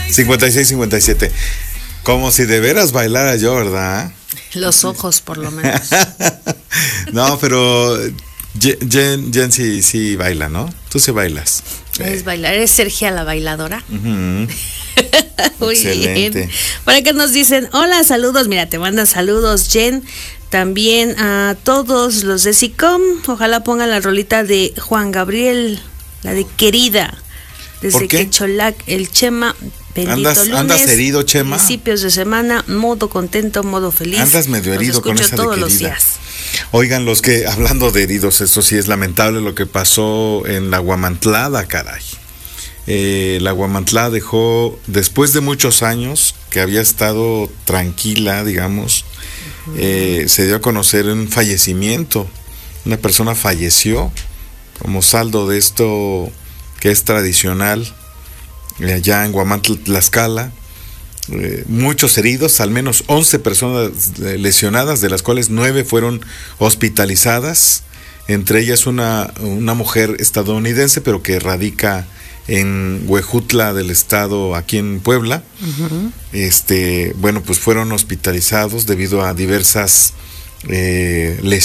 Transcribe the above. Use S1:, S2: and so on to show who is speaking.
S1: 56-57. Como si de veras bailara yo, ¿verdad?
S2: Los ojos, por lo menos.
S1: No, pero Jen sí baila, ¿no? Tú sí bailas.
S2: ¿Eres bailar? ¿Eres Sergia la bailadora?
S1: Uh-huh.
S2: Muy
S1: Excelente.
S2: bien. Por acá nos dicen, hola, saludos. Mira, te mandan saludos, Jen. También a todos los de SICOM. Ojalá pongan la rolita de Juan Gabriel, la de Querida. Desde Quecholac, el Chema. Bendito lunes.
S1: ¿Andas herido, Chema?
S2: Principios de semana, modo contento, modo feliz.
S1: Andas medio herido con esa
S2: todos
S1: de
S2: los
S1: Querida.
S2: días.
S1: Oigan, los que, hablando de heridos, esto sí es lamentable lo que pasó en la Huamantlada, caray. La Huamantlada dejó, después de muchos años, que había estado tranquila, digamos, se dio a conocer un fallecimiento. Una persona falleció como saldo de esto que es tradicional allá en Huamantla, Tlaxcala. Muchos heridos, al menos 11 personas lesionadas, de las cuales 9 fueron hospitalizadas, entre ellas una mujer estadounidense, pero que radica en Huejutla del estado, aquí en Puebla. Uh-huh. Bueno, pues fueron hospitalizados debido a diversas lesiones